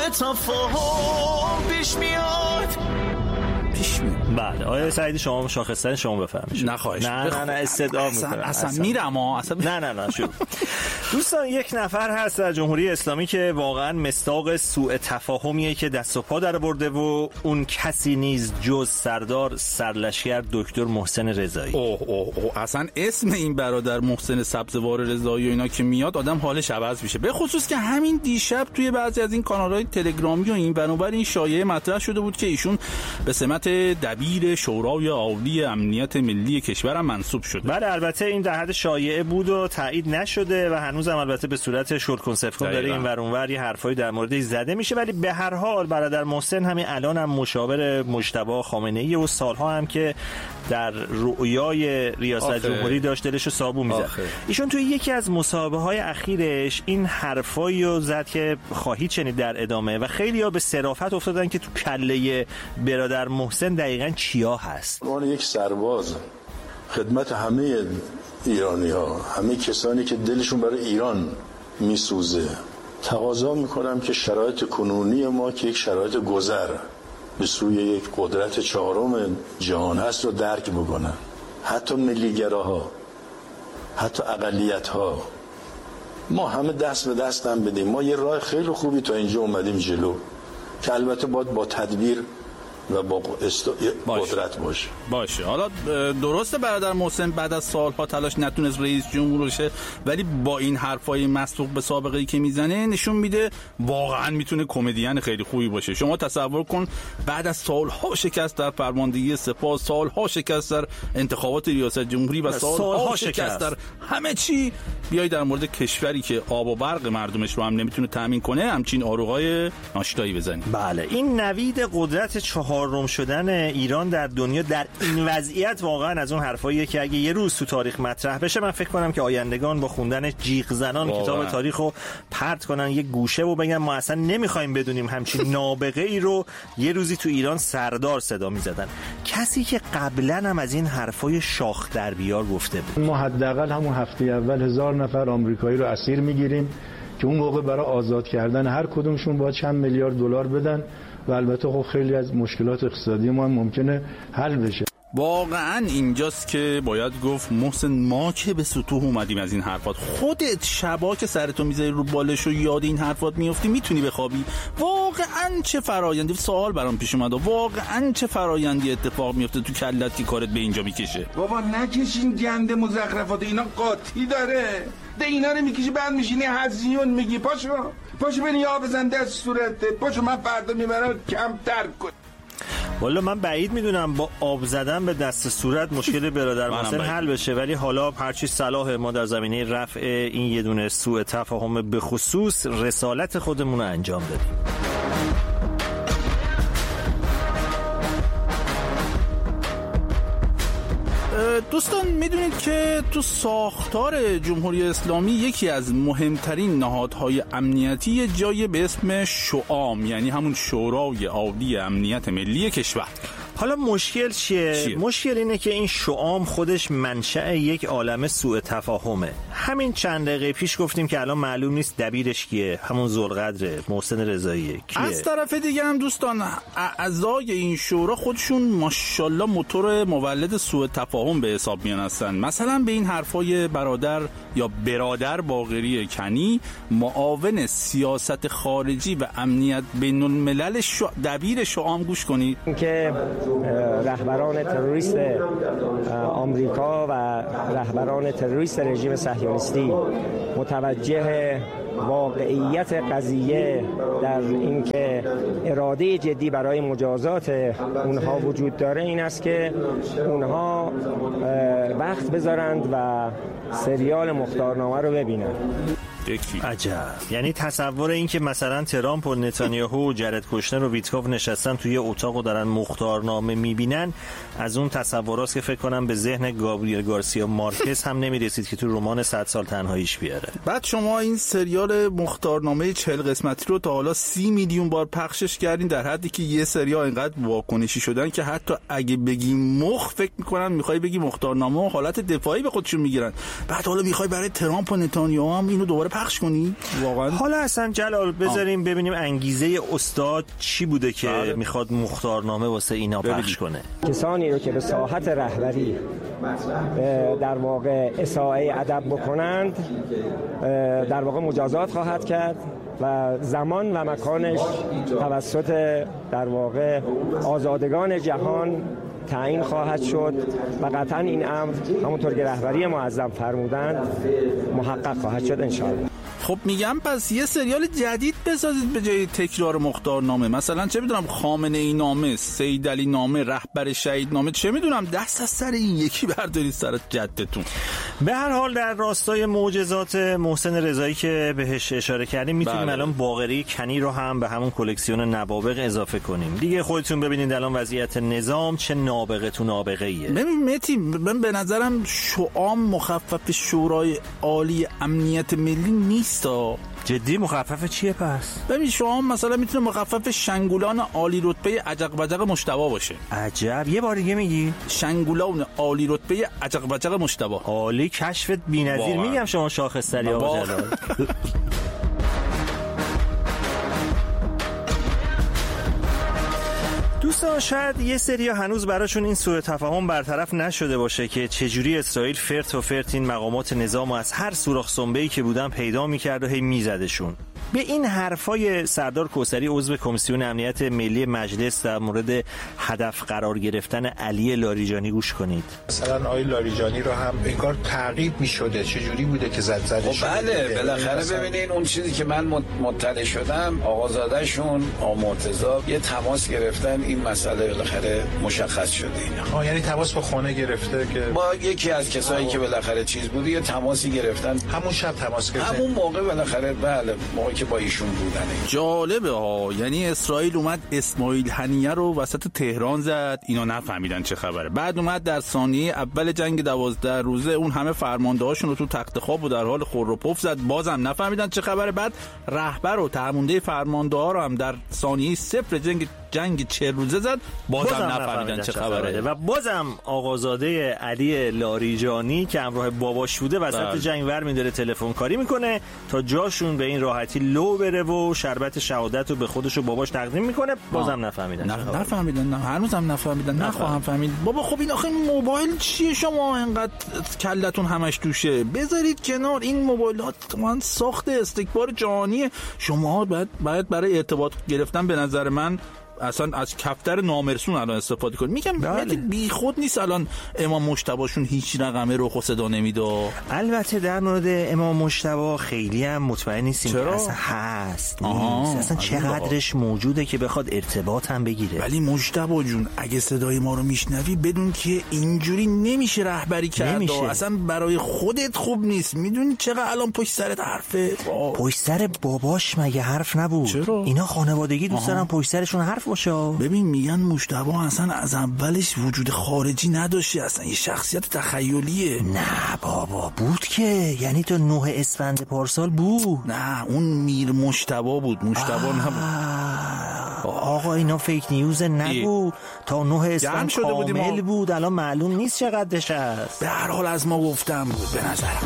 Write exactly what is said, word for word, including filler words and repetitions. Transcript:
تفاهم پیش میاد پیش میاد. بله آقای سعیدی شما شاخصترین شما بفرمایید. نه خواهش نه نه نه استدعا اصلا میکنم اصلا, اصلا میرم ها اصلا نه نه نه شروع. دوستان یک نفر هست در جمهوری اسلامی که واقعا مصداق سوء تفاهمیه که دست و پا در برده و اون کسی نیز جز سردار سرلشکر دکتر محسن رضایی. اوه اوه اوه اصلا اسم این برادر محسن سبزوار رضایی و اینا که میاد آدم حالش عوض میشه، به خصوص که همین دیشب توی بعضی از این کانال‌های تلگرامی و این بنابر این شایعه مطرح شده بود که ایشون به سمت دبیر شورای عالی امنیت ملی کشورم منصوب شده. بله البته این در حد شایعه بود و تایید نشده و هنوز هم البته به صورت شورت کنسپت داره این ور اون ور یه حرفایی در موردش زده میشه، ولی به هر حال برادر محسن همین الان هم مشاور مجتبی خامنه‌ای و سالها هم که در رؤیای ریاست جمهوری داشت دلشو صابون میزد. ایشون توی یکی از مصاحبه‌های اخیرش این حرفایی رو زد که خواهید شنید در ادامه و خیلی‌ها به صرافت افتادن که تو کله برادر محسن دقیقاً چیا هست. اون یک سرباز خدمت همه ایرانی‌ها، همه کسانی که دلشون برای ایران میسوزه، تقاضا میکنم که شرایط کنونی ما که یک شرایط گذر به سوی یک قدرت چهارم جهان هست رو درک بکنن. حتی ملیگراها، حتی اقلیت‌ها، ما همه دست به دست هم بدیم. ما یه راه خیلی خوبی تا اینجا اومدیم جلو که البته باید با تدبیر و با است... قدرت باشه. باشه. حالا درسته برادر محسن بعد از سالها تلاش نتونست رئیس جمهور بشه، ولی با این حرفای مسبوق به سابقه‌ای که میزنه نشون میده واقعا میتونه کمدین خیلی خوبی باشه. شما تصور کن بعد از سالها شکست در فرماندهی سپاه، سالها شکست در انتخابات ریاست جمهوری و سالها, سالها شکست در همه چی، بیای در مورد کشوری که آب و برق مردمش رو هم نمیتونه تامین کنه همچین آروغای ناشتایی بزنی. بله این نوید قدرت چهار روم شدن ایران در دنیا در این وضعیت واقعا از اون حرفاییه که اگه یه روز تو تاریخ مطرح بشه من فکر کنم که آیندگان با خوندن جیغ زنان کتاب تاریخو پرت کنن یه گوشه و بگن ما اصلا نمیخوایم بدونیم همچین نابغه ای رو یه روزی تو ایران سردار صدا میزدن. کسی که قبلا هم از این حرفای شاخ در بیار گفته بود. ما حداقل همون هفته اول هزار نفر آمریکایی رو اسیر میگیریم که اون موقع برای آزاد کردن هر کدومشون باید چند میلیارد دلار بدن و البته خب خیلی از مشکلات اقتصادی ما هم ممکنه حل بشه. واقعا اینجاست که باید گفت محسن ما که به سطوح اومدیم از این حرفات. خودت شبا که سرتو میذاری رو بالش و یاد این حرفات میافتی میتونی بخوابی؟ واقعا چه فرایندی، سوال برام پیش اومد، واقعا چه فرایندی اتفاق میفته تو کلت که کارت به اینجا میکشه؟ بابا نکشین گنده مزخرفات، اینا قاطی داره. ده اینا رو میکشی بعد میشینی هزیون میگی پاشو پاشو بنی آب بزن دست صورته، پاشو من فردا میبرم کم ترک کن. والا من بعید میدونم با آب زدن به دست صورت مشکل برادر محسن حل بشه، ولی حالا هرچی صلاح ما در زمینه رفع این یه دونه سوء تفاهم به خصوص رسالت خودمون رو انجام بدیم. دوستان میدونید که تو ساختار جمهوری اسلامی یکی از مهمترین نهادهای امنیتی جای به اسم شعام، یعنی همون شورای عالی امنیت ملی کشور. حالا مشکل چیه؟ چیه؟ مشکل اینه که این شعام خودش منشأ یک عالمه سوء تفاهمه. همین چند دقیقه پیش گفتیم که الان معلوم نیست دبیرش کیه، همون ذوالقدره، محسن رضاییه. کیه؟ از طرف دیگه هم دوستان اعضای این شورا خودشون ماشاءالله موتور مولد سوء تفاهم به حساب میان هستن. مثلا به این حرفای برادر یا برادر باقری کنی، معاون سیاست خارجی و امنیت بین الملل شو... دبیر شعام گوش کنید که رهبران تروریست آمریکا و رهبران تروریست رژیم صهیونیستی متوجه واقعیت قضیه در اینکه اراده جدی برای مجازات اونها وجود داره این است که اونها وقت بذارند و سریال مختارنامه رو ببینند. عجب. یعنی تصور این که مثلا ترامپ و نتانیاهو و جرد کوشنر و ویتکوف نشستن توی اتاق و دارن مختارنامه میبینن، از اون تصوراست که فکر کنم به ذهن گابریل گارسیا مارکز هم نمیرسید که تو رمان صد سال تنهاییش بیاره. بعد شما این سریال مختارنامه چهل قسمتی رو تا حالا سی میلیون بار پخشش کردین، در حدی که یه سریال اینقدر واکنشی شدن که حتی اگه بگی مخ فکر میکنن میخوای بگی مختارنامه و حالت دفاعی به خودشون میگیرن. بعد حالا میخوای برای ترامپ و نتانیاهو هم اینو دوباره پخش کنی واقعا. حالا اصلا جلال بذاریم آه. ببینیم انگیزه استاد چی بوده که بله. میخواد مختارنامه واسه اینا ببینیم. پخش کنه. کسانی رو که به ساحت رهبری در واقع اساءه ادب بکنند در واقع مجازات خواهد کرد و زمان و مکانش توسط در واقع آزادگان جهان تعیین خواهد شد و قطعا این امر همونطور که رهبری معظم فرمودند محقق خواهد شد انشاءالله. خب میگم پس یه سریال جدید بسازید به جای تکرار مختارنامه، مثلا چه میدونم خامنه ای نامه، سید علی نامه، رهبر شهید نامه، چه میدونم دست از سر این یکی بردارید سر جدتون. به هر حال در راستای معجزات محسن رضایی که بهش اشاره کردیم میتونیم بله. الان باقری کنی رو هم به همون کلکسیون نوابغ اضافه کنیم دیگه. خودتون ببینید الان وضعیت نظام چه نابغه تو نابغه ایه. ببین متی، من به نظرم شعام مخفف شورای عالی امنیت ملی نیست. جدی مخفف چیه پس؟ ببین شما مثلا میتونه مخفف شنگولان عالی رتبه عجق بجق مجتبی باشه. عجب، یه بار دیگه میگی؟ شنگولان عالی رتبه عجق بجق مجتبی. عالی، کشفت بی‌نظیر. میگم شما شاخص‌تری آقا جلال. دوستان شاید یه سری هنوز براشون این سوء تفاهم برطرف نشده باشه که چجوری اسرائیل فرت و فرت این مقامات نظام از هر سوراخ سنبه‌ای که بودن پیدا می‌کرد و هی میزدشون. به این حرفای سردار کوثری عضو کمیسیون امنیت ملی مجلس در مورد هدف قرار گرفتن علی لاریجانی گوش کنید. مثلا آقای لاریجانی رو هم انگار تعقیب می‌شده، چجوری بوده که زد زدش. خب بله، بالاخره ببینین اون چیزی که من مطلع شدم، آقازاده‌شون مرتضی یه تماس گرفتن، این مسئله بالاخره مشخص شده اینا. آه یعنی تماس با خانه گرفته که با یکی از کسایی که بالاخره چیز بود یه تماسی گرفتن، همون شب تماس گرفتن، همون موقع بالاخره بله موقعی که با ایشون بودن. جالبه ها، یعنی اسرائیل اومد اسماعیل هنیه رو وسط تهران زد، اینا نفهمیدن چه خبره. بعد اومد در ثانیه اول جنگ دوازده روزه اون همه فرماندهاشون رو تو تخت خواب و در حال خور و پف زد، بازم نفهمیدن چه خبره. بعد رهبر و فرمانده فرمانده ها رو هم در ثانیه صفر جنگ جنگ چه روزه زد، بازم, بازم نفهمیدن چه خبره. و بازم آقازاده علی لاریجانی که همراه باباش بوده وسط بله. جنگ ور می‌داره تلفن کاری میکنه تا جاشون به این راحتی لو بره و شربت شهادت رو به خودش و باباش تقدیم میکنه، بازم آه. نفهمیدن. نف... نفهمیدن نه هنوزم نفهمیدن. نخواهم فهمید. بابا خب این آخه موبایل چیه شما انقدر کلتون همش توشه؟ بذارید کنار، این موبایلات من ساخت استکبار جهانی. شما باید باید برای ارتباط گرفتن به نظر من اصلا از کفتر نامرسون الان استفاده کنید. میگم بله. بی خود نیست الان امام مجتبیشون هیچ رقمه رخ و صدا نمیده. البته در مورد امام مجتبی خیلی هم مطمئن نیستیم که اصلا هست نیست، اصلا چقدرش موجوده که بخواد ارتباط هم بگیره. ولی مجتبی جون اگه صدای ما رو میشنوی بدون که اینجوری نمیشه رهبری کرد، اصلا برای خودت خوب نیست. میدونی چقدر الان پشت سرت حرفه؟ پشت سر باباش مگه حرف نبود؟ چرا؟ اینا خانوادگی دوست دارن پشت سرشون حرف باشه. ببین میگن مجتبی اصلا از اولش وجود خارجی نداشته، اصلا یه شخصیت تخیلیه. نه بابا بود که، یعنی تو نه اسفند پارسال بود. نه اون میر مجتبی بود، مجتبی نبود. آقا اینا فیک نیوز نگو. تا نه اسفند کامل بود، الان معلوم نیست چقدرش هست. به هر حال از ما گفتم بود به نظرم.